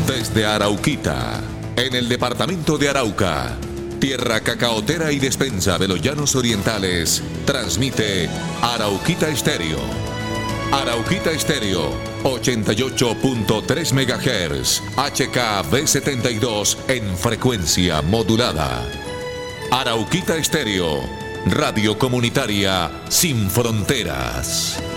Desde Arauquita, en el departamento de Arauca, tierra cacaotera y despensa de los llanos orientales, transmite Arauquita Estéreo. Arauquita Estéreo, 88.3 MHz, HKV72 en frecuencia modulada. Arauquita Estéreo, radio comunitaria sin fronteras.